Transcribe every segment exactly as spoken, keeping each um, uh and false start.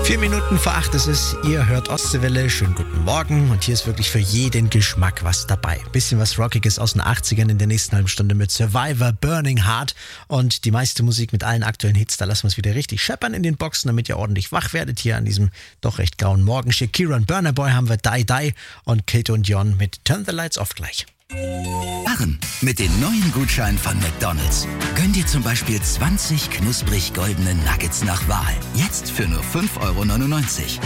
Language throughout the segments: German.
Vier Minuten vor acht ist es. Ihr hört Ostseewelle. Schönen guten Morgen. Und hier ist wirklich für jeden Geschmack was dabei. Bisschen was Rockiges aus den achtzigern in der nächsten halben Stunde mit Survivor, Burning Heart. Und die meiste Musik mit allen aktuellen Hits. Da lassen wir es wieder richtig scheppern in den Boxen, damit ihr ordentlich wach werdet hier an diesem doch recht grauen Morgen. Shakira und Burna Boy haben wir Die Die und Kato und Jon mit Turn the Lights Off gleich. Barren mit den neuen Gutscheinen von McDonald's. Gönn dir zum Beispiel zwanzig knusprig goldene Nuggets nach Wahl. Jetzt für nur fünf Euro neunundneunzig.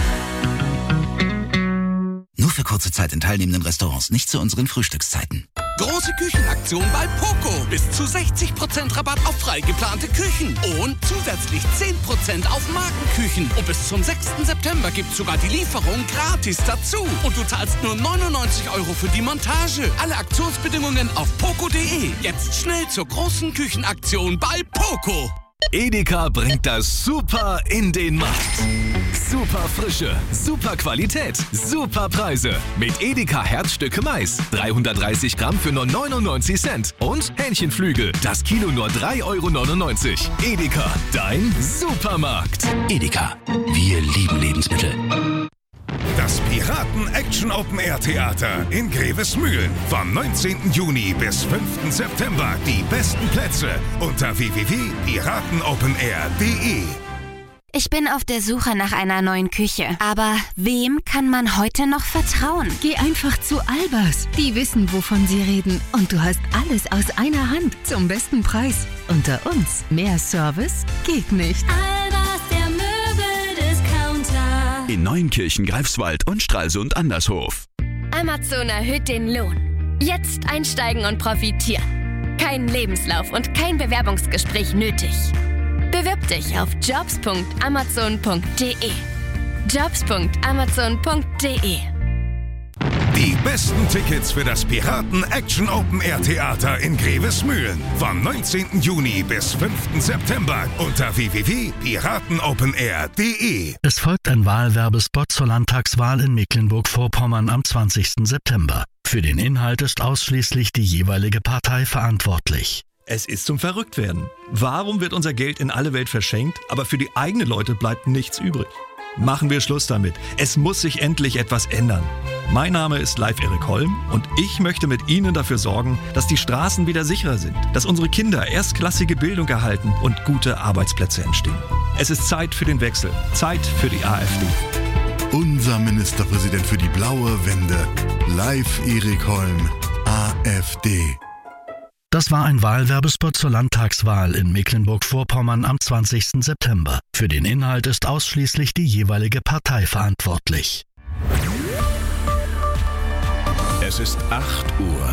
Nur für kurze Zeit in teilnehmenden Restaurants, nicht zu unseren Frühstückszeiten. Große Küchenaktion bei Poco. Bis zu sechzig Prozent Rabatt auf frei geplante Küchen. Und zusätzlich zehn Prozent auf Markenküchen. Und bis zum sechsten September gibt's sogar die Lieferung gratis dazu. Und du zahlst nur neunundneunzig Euro für die Montage. Alle Aktionsbedingungen auf poco punkt de. Jetzt schnell zur großen Küchenaktion bei Poco. Edeka bringt das Super in den Markt. Super Frische, super Qualität, super Preise. Mit Edeka Herzstücke Mais. dreihundertdreißig Gramm für nur neunundneunzig Cent. Und Hähnchenflügel. Das Kilo nur drei Euro neunundneunzig. Edeka, dein Supermarkt. Edeka, wir lieben Lebensmittel. Das Piraten-Action-Open-Air-Theater in Grevesmühlen. Vom neunzehnten Juni bis fünften September. Die besten Plätze unter w w w punkt piratenopenair punkt de. Ich bin auf der Suche nach einer neuen Küche. Aber wem kann man heute noch vertrauen? Geh einfach zu Albers. Die wissen, wovon sie reden. Und du hast alles aus einer Hand zum besten Preis. Unter uns, mehr Service geht nicht. Albers, der Möbeldiscounter. In Neunkirchen, Greifswald und Stralsund Andershof. Amazon erhöht den Lohn. Jetzt einsteigen und profitieren. Kein Lebenslauf und kein Bewerbungsgespräch nötig. Bewirb dich auf jobs punkt amazon punkt de. jobs punkt amazon punkt de. Die besten Tickets für das Piraten-Action-Open-Air-Theater in Grevesmühlen. Vom neunzehnten Juni bis fünften September unter w w w punkt piratenopenair punkt de. Es folgt ein Wahlwerbespot zur Landtagswahl in Mecklenburg-Vorpommern am zwanzigsten September. Für den Inhalt ist ausschließlich die jeweilige Partei verantwortlich. Es ist zum Verrücktwerden. Warum wird unser Geld in alle Welt verschenkt, aber für die eigenen Leute bleibt nichts übrig? Machen wir Schluss damit. Es muss sich endlich etwas ändern. Mein Name ist Live Erik Holm und ich möchte mit Ihnen dafür sorgen, dass die Straßen wieder sicherer sind, dass unsere Kinder erstklassige Bildung erhalten und gute Arbeitsplätze entstehen. Es ist Zeit für den Wechsel, Zeit für die AfD. Unser Ministerpräsident für die blaue Wende, Live Erik Holm, AfD. Das war ein Wahlwerbespot zur Landtagswahl in Mecklenburg-Vorpommern am zwanzigsten September. Für den Inhalt ist ausschließlich die jeweilige Partei verantwortlich. Es ist acht Uhr.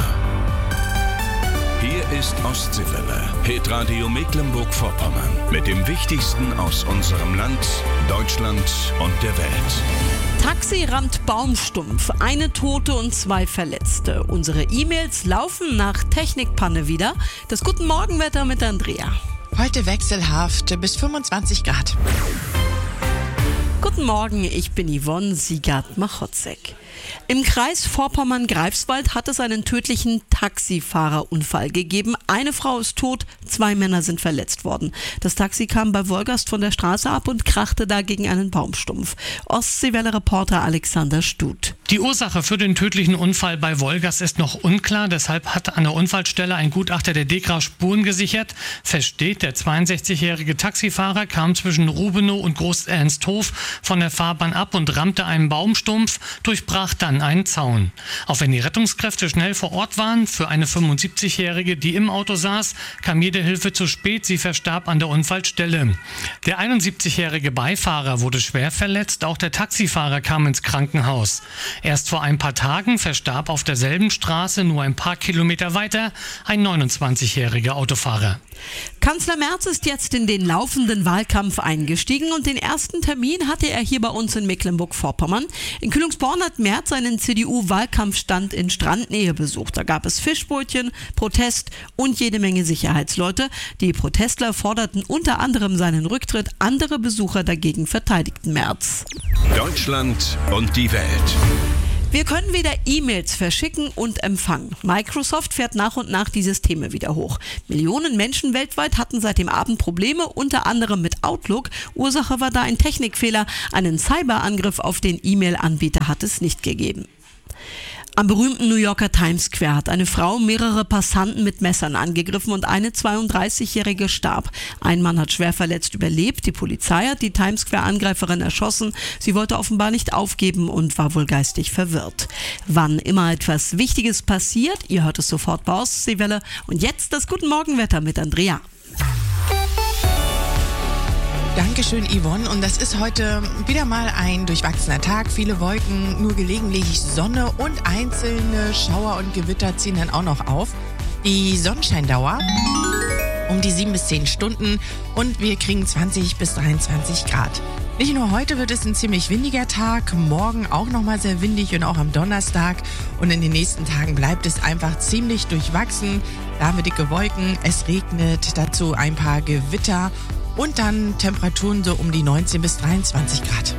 Hier ist Ostseewelle, Hitradio Mecklenburg-Vorpommern. Mit dem Wichtigsten aus unserem Land, Deutschland und der Welt. Taxi rammt Baumstumpf, eine Tote und zwei Verletzte. Unsere E-Mails laufen nach Technikpanne wieder. Das Guten Morgenwetter mit Andrea. Heute wechselhaft bis fünfundzwanzig Grad. Guten Morgen, ich bin Yvonne Siegert-Machotzek. Im Kreis Vorpommern-Greifswald hat es einen tödlichen Taxifahrerunfall gegeben. Eine Frau ist tot, zwei Männer sind verletzt worden. Das Taxi kam bei Wolgast von der Straße ab und krachte da gegen einen Baumstumpf. Ostseewelle-Reporter Alexander Stut. Die Ursache für den tödlichen Unfall bei Wolgast ist noch unklar. Deshalb hat an der Unfallstelle ein Gutachter der DEKRA Spuren gesichert. Fest steht, der zweiundsechzigjährige Taxifahrer kam zwischen Rubenow und Groß-Ernsthof von der Fahrbahn ab und rammte einen Baumstumpf, durchbrach dann einen Zaun. Auch wenn die Rettungskräfte schnell vor Ort waren, für eine fünfundsiebzigjährige, die im Auto saß, kam jede Hilfe zu spät. Sie verstarb an der Unfallstelle. Der einundsiebzigjährige Beifahrer wurde schwer verletzt. Auch der Taxifahrer kam ins Krankenhaus. Erst vor ein paar Tagen verstarb auf derselben Straße, nur ein paar Kilometer weiter, ein neunundzwanzigjähriger Autofahrer. Kanzler Merz ist jetzt in den laufenden Wahlkampf eingestiegen und den ersten Termin hatte er hier bei uns in Mecklenburg-Vorpommern. In Kühlungsborn hat Merz einen C D U-Wahlkampfstand in Strandnähe besucht. Da gab es Fischbrötchen, Protest und jede Menge Sicherheitsleute. Die Protestler forderten unter anderem seinen Rücktritt, andere Besucher dagegen verteidigten Merz. Deutschland und die Welt. Wir können wieder E-Mails verschicken und empfangen. Microsoft fährt nach und nach die Systeme wieder hoch. Millionen Menschen weltweit hatten seit dem Abend Probleme, unter anderem mit Outlook. Ursache war da ein Technikfehler. Einen Cyberangriff auf den E-Mail-Anbieter hat es nicht gegeben. Am berühmten New Yorker Times Square hat eine Frau mehrere Passanten mit Messern angegriffen und eine zweiunddreißigjährige starb. Ein Mann hat schwer verletzt überlebt. Die Polizei hat die Times Square-Angreiferin erschossen. Sie wollte offenbar nicht aufgeben und war wohl geistig verwirrt. Wann immer etwas Wichtiges passiert, ihr hört es sofort bei Ostseewelle. Und jetzt das Guten Morgenwetter mit Andrea. Dankeschön, Yvonne. Und das ist heute wieder mal ein durchwachsener Tag. Viele Wolken, nur gelegentlich Sonne und einzelne Schauer und Gewitter ziehen dann auch noch auf. Die Sonnenscheindauer um die sieben bis zehn Stunden und wir kriegen zwanzig bis dreiundzwanzig Grad. Nicht nur heute wird es ein ziemlich windiger Tag, morgen auch nochmal sehr windig und auch am Donnerstag. Und in den nächsten Tagen bleibt es einfach ziemlich durchwachsen. Da haben wir dicke Wolken, es regnet, dazu ein paar Gewitter. Und dann Temperaturen so um die neunzehn bis dreiundzwanzig Grad.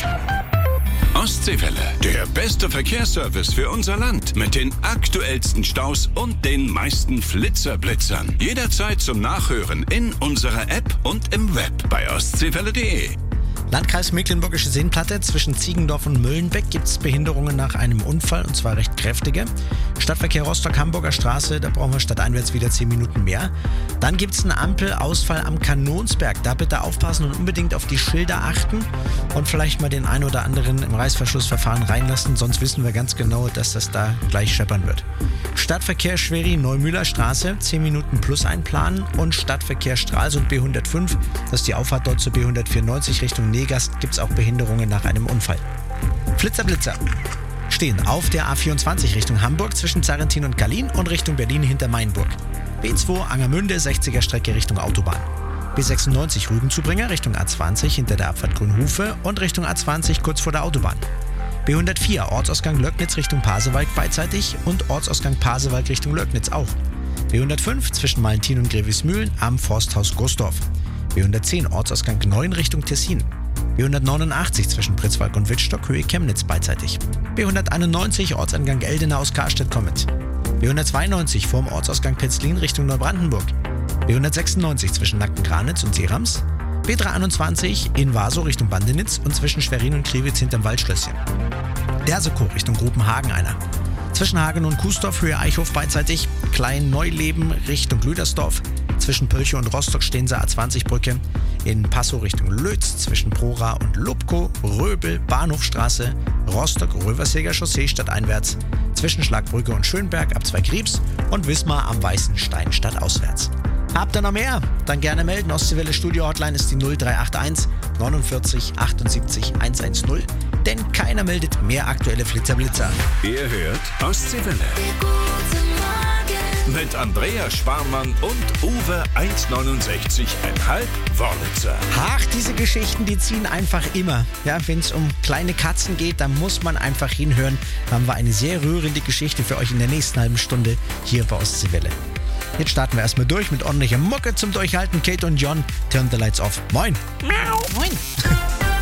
Ostseewelle, der beste Verkehrsservice für unser Land. Mit den aktuellsten Staus und den meisten Flitzerblitzern. Jederzeit zum Nachhören in unserer App und im Web bei ostseewelle punkt de. Landkreis Mecklenburgische Seenplatte, zwischen Ziegendorf und Müllenbeck gibt es Behinderungen nach einem Unfall, und zwar recht kräftige. Stadtverkehr Rostock-Hamburger Straße, da brauchen wir stadteinwärts wieder zehn Minuten mehr. Dann gibt es einen Ampelausfall am Kanonsberg, da bitte aufpassen und unbedingt auf die Schilder achten und vielleicht mal den einen oder anderen im Reißverschlussverfahren reinlassen, sonst wissen wir ganz genau, dass das da gleich scheppern wird. Stadtverkehr Schwerin-Neumühler Straße, zehn Minuten plus einplanen, und Stadtverkehr Stralsund B hundertfünf, das ist die Auffahrt dort zur B hundertvierundneunzig Richtung Negast, gibt es auch Behinderungen nach einem Unfall. Flitzer-Blitzer stehen auf der A vierundzwanzig Richtung Hamburg zwischen Zarrentin und Gallin und Richtung Berlin hinter Mainburg. B zwei Angermünde, sechziger Strecke Richtung Autobahn. B sechsundneunzig Rügenzubringer Richtung A zwanzig hinter der Abfahrt Grünhufe und Richtung A zwanzig kurz vor der Autobahn. B hundertvier Ortsausgang Löcknitz Richtung Pasewalk beidseitig und Ortsausgang Pasewalk Richtung Löcknitz auch. B hundertfünf zwischen Malentin und Grevismühlen am Forsthaus Gostorf. B hundertzehn Ortsausgang Neuen Richtung Tessin. B hundertneunundachtzig zwischen Pritzwalk und Wittstock Höhe Chemnitz beidseitig. B hunderteinundneunzig Ortsangang Eldena aus Karstedt-Kommet. B hundertzweiundneunzig vorm Ortsausgang Petzlin Richtung Neubrandenburg. B hundertsechsundneunzig zwischen Nackengranitz und Seerams. B dreihunderteinundzwanzig in Vaso Richtung Bandenitz und zwischen Schwerin und Kriwitz hinterm Waldschlösschen. Dersekow Richtung Grubenhagen einer. Zwischen Hagen und Kuesdorf Höhe Eichhof beidseitig. Klein-Neuleben Richtung Lüdersdorf. Zwischen Pölche und Rostock stehen sie A zwanzig Brücke. In Passow Richtung Lötz zwischen Prora und Lubkow, Röbel, Bahnhofstraße, Rostock, Röversäger Chaussee stadteinwärts, zwischen Schlagbrücke und Schönberg ab Zweigriebs und Wismar am Weißen Stein stadtauswärts. Habt ihr noch mehr? Dann gerne melden. Ostseewelle Studio Hotline ist die null drei acht eins neunundvierzig achtundsiebzig hundertzehn. Denn keiner meldet mehr aktuelle Flitzerblitzer. Ihr hört Ostseewelle. Mit Andrea Schwarmann und Uwe eins neunundsechzig Komma fünf Wörlitzer. Ach, diese Geschichten, die ziehen einfach immer. Ja, wenn es um kleine Katzen geht, dann muss man einfach hinhören. Da haben wir eine sehr rührende Geschichte für euch in der nächsten halben Stunde hier bei Ostseewelle. Jetzt starten wir erstmal durch mit ordentlicher Mucke zum Durchhalten. Kate und John, Turn the Lights Off. Moin. Miau. Moin.